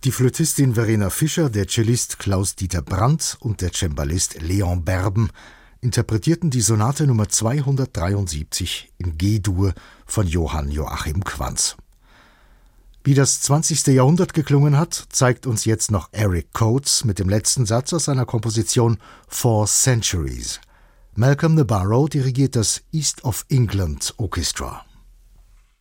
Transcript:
Die Flötistin Verena Fischer, der Cellist Klaus-Dieter Brandt und der Cembalist Leon Berben interpretierten die Sonate Nummer 273 in G-Dur von Johann Joachim Quanz. Wie das 20. Jahrhundert geklungen hat, zeigt uns jetzt noch Eric Coates mit dem letzten Satz aus seiner Komposition Four Centuries. Malcolm Nabarro dirigiert das East of England Orchestra.